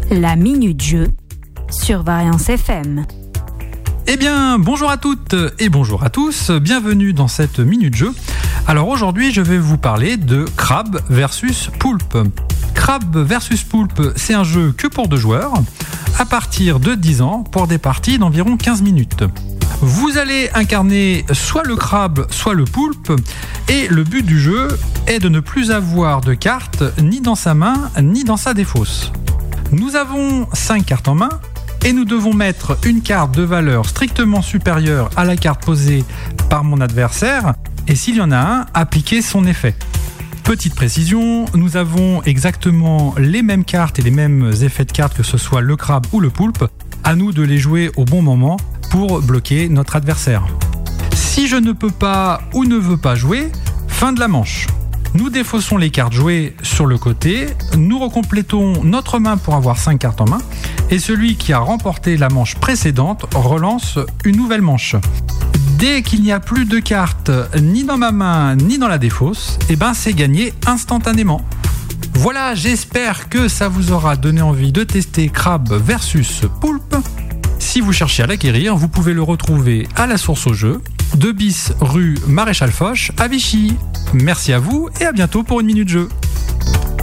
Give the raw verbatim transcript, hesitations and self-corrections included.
La Minute Jeu sur Variance F M. Eh bien, bonjour à toutes et bonjour à tous, bienvenue dans cette Minute Jeu. Alors aujourd'hui, je vais vous parler de crabe versus poulpe. Crabe versus poulpe, c'est un jeu que pour deux joueurs, à partir de dix ans, pour des parties d'environ quinze minutes. Vous allez incarner soit le crabe, soit le poulpe, et le but du jeu est de ne plus avoir de cartes ni dans sa main, ni dans sa défausse. Nous avons cinq cartes en main, et nous devons mettre une carte de valeur strictement supérieure à la carte posée par mon adversaire, et s'il y en a un, appliquer son effet. Petite précision, nous avons exactement les mêmes cartes et les mêmes effets de cartes que ce soit le crabe ou le poulpe. À nous de les jouer au bon moment pour bloquer notre adversaire. Si je ne peux pas ou ne veux pas jouer, fin de la manche. Nous défaussons les cartes jouées sur le côté, nous recomplétons notre main pour avoir cinq cartes en main, et celui qui a remporté la manche précédente relance une nouvelle manche. Dès qu'il n'y a plus de cartes ni dans ma main ni dans la défausse, eh ben c'est gagné instantanément. Voilà, j'espère que ça vous aura donné envie de tester crabe versus poulpe. Si vous cherchez à l'acquérir, vous pouvez le retrouver à la source au jeu, deux bis rue Maréchal Foch à Vichy. Merci à vous et à bientôt pour une minute jeu.